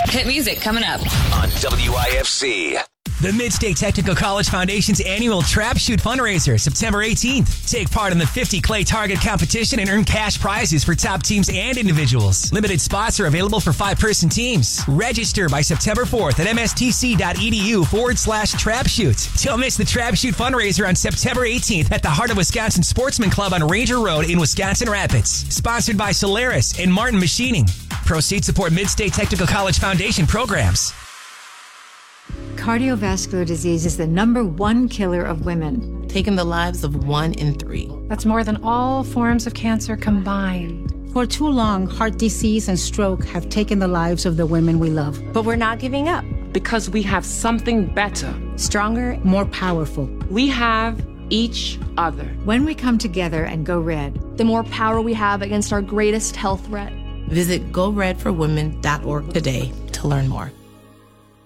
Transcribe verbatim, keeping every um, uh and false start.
Hit music coming up on W I F C. The Mid-State Technical College Foundation's annual Trap Shoot fundraiser, September eighteenth. Take part in the fifty clay target competition and earn cash prizes for top teams and individuals. Limited spots are available for five-person teams. Register by September fourth at mstc.edu forward slash trap shoot. Don't miss the Trap Shoot fundraiser on September eighteenth at the Heart of Wisconsin Sportsman Club on Ranger Road in Wisconsin Rapids. Sponsored by Solaris and Martin Machining. Proceeds support Mid-State Technical College Foundation programs. Cardiovascular disease is the number one killer of women, taking the lives of one in three. That's more than all forms of cancer combined. For too long, heart disease and stroke have taken the lives of the women we love. But we're not giving up. Because we have something better. Stronger, more powerful. We have each other. When we come together and go red, the more power we have against our greatest health threat. Visit go red for women dot org today to learn more.